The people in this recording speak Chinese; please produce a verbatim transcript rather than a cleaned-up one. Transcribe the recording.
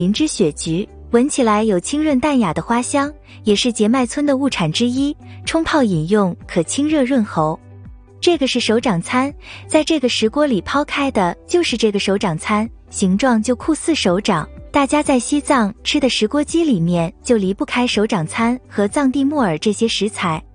林之雪菊，闻起来有清润淡雅的花香，也是节麦村的物产之一，冲泡饮用可清热润喉。这个是手掌餐，在这个石锅里抛开的就是这个手掌餐，形状就酷似手掌。大家在西藏吃的石锅鸡里面就离不开手掌餐和藏地木耳这些食材。